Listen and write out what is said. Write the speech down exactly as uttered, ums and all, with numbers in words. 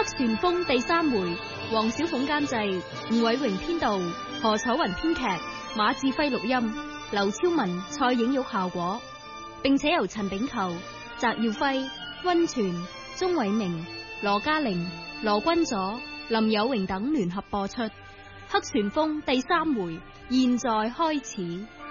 旋風》第三回，黃小鳳監製，吳偉榮編導，何楚雲編劇，馬志輝錄音，劉超文、蔡影玉效果，並且由陳炳球、翟耀輝、溫泉、鍾偉明、羅嘉玲、羅君佐、林有榮等聯合播出。《黑旋風》第三回，現在開始。